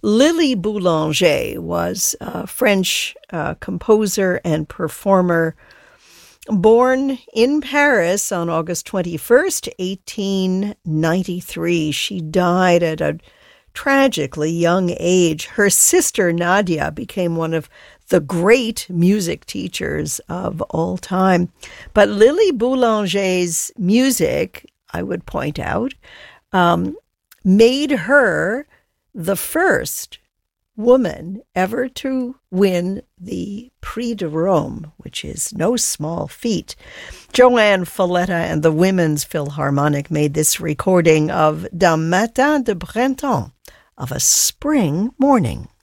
Lily Boulanger was a French composer and performer, born in Paris on August 21st, 1893. She died at a tragically young age. Her sister Nadia became one of the great music teachers of all time. But Lily Boulanger's music, I would point out, made her the first woman ever to win the Prix de Rome, which is no small feat. Joanne Folletta and the Women's Philharmonic made this recording of D'un matin de printemps, of a spring morning.